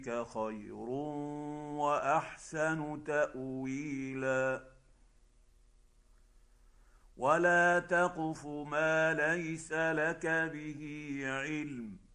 خير واحسن تاويلا. ولا تقف ما ليس لك به علم،